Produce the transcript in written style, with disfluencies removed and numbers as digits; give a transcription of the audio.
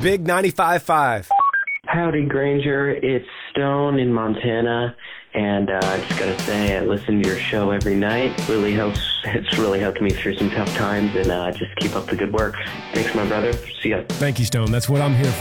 Big 95.5. Howdy, Granger. It's Stone in Montana, and I just gotta say, I listen to your show every night. It's really helped me through some tough times, and just keep up the good work. Thanks, my brother. See ya. Thank you, Stone. That's what I'm here for.